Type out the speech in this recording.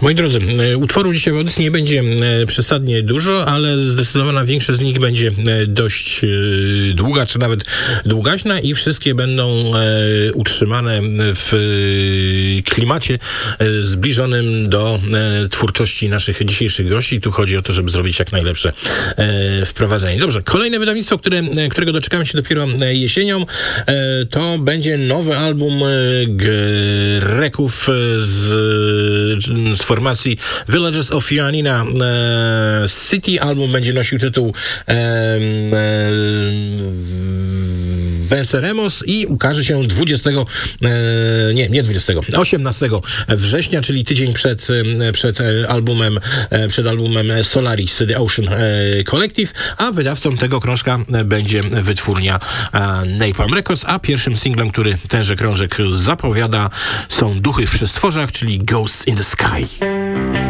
Moi drodzy, utworów dzisiaj w audycji nie będzie przesadnie dużo, ale zdecydowana większość z nich będzie dość długa, czy nawet długaśna i wszystkie będą utrzymane w klimacie zbliżonym do twórczości naszych dzisiejszych gości. Tu chodzi o to, żeby zrobić jak najlepsze wprowadzenie. Dobrze, kolejne wydawnictwo, którego doczekamy się dopiero jesienią, to będzie nowy album Greków z formacji Villages of Ioannina City. Album będzie nosił tytuł Venceremos i ukaże się 18 września, czyli tydzień przed albumem Solaris, The Ocean Collective, a wydawcą tego krążka będzie wytwórnia Napalm Records, a pierwszym singlem, który tenże krążek zapowiada, są Duchy w przestworzach, czyli Ghosts in the Sky.